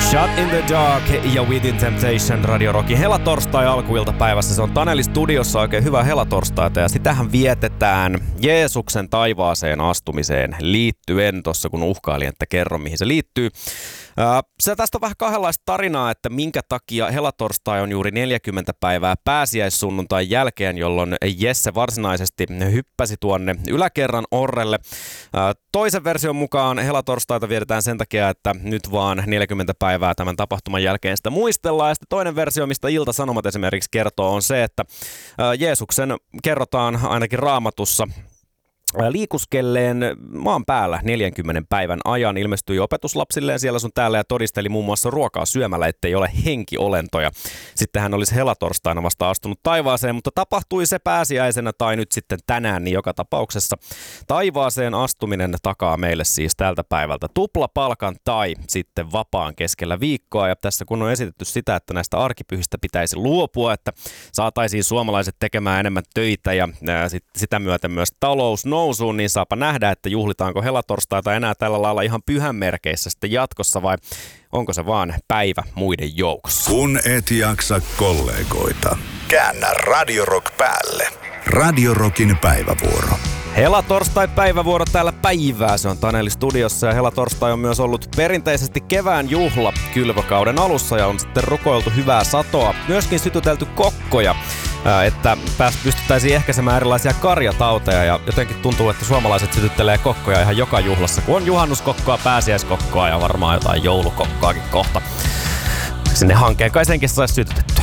Shut in the Dark ja Within Temptation Radio Rockin helatorstai alkuiltapäivässä. Se on Taneli studiossa, oikein hyvää helatorstaita ja sitähän vietetään Jeesuksen taivaaseen astumiseen liittyen. Tossa kun uhkailin, että kerro mihin se liittyy. Se tästä on vähän kahdenlaista tarinaa, että minkä takia helatorstai on juuri 40 päivää pääsiäissunnuntain jälkeen, jolloin Jesse varsinaisesti hyppäsi tuonne yläkerran orrelle. Toisen version mukaan helatorstaita vietetään sen takia, että nyt vaan 40 päivää tämän tapahtuman jälkeen sitä muistellaan. Ja sitten toinen versio, mistä Ilta-Sanomat esimerkiksi kertoo, on se, että Jeesuksen kerrotaan ainakin Raamatussa liikuskelleen maan päällä 40 päivän ajan, ilmestyi opetuslapsilleen siellä sun täällä ja todisteli muun muassa ruokaa syömällä, ettei ole henkiolentoja. Sitten hän olisi helatorstaina vasta astunut taivaaseen, mutta tapahtui se pääsiäisenä tai nyt sitten tänään, niin joka tapauksessa taivaaseen astuminen takaa meille siis tältä päivältä tuplapalkan tai sitten vapaan keskellä viikkoa. Ja tässä kun on esitetty sitä, että näistä arkipyhistä pitäisi luopua, että saataisiin suomalaiset tekemään enemmän töitä ja sitä myöten myös talous nousuun, niin saapa nähdä, että juhlitaanko helatorstaita enää tällä lailla ihan pyhän merkeissä sitten jatkossa vai onko se vaan päivä muiden joukossa. Kun et jaksa kollegoita, käännä Radio Rock päälle. Radio Rockin päivävuoro. Helatorstai-päivävuoro täällä päivää. Se on Taneli studiossa ja helatorstai on myös ollut perinteisesti kevään juhla kylvökauden alussa ja on sitten rukoiltu hyvää satoa. Myöskin sytytelty kokkoja, että pystyttäisiin ehkäisemään erilaisia karjatauteja ja jotenkin tuntuu, että suomalaiset sytyttelee kokkoja ihan joka juhlassa, kun on juhannuskokkoa, pääsiäiskokkoa ja varmaan jotain joulukokkoakin kohta. Sinne hankkeen kai senkin saisi sytytetty.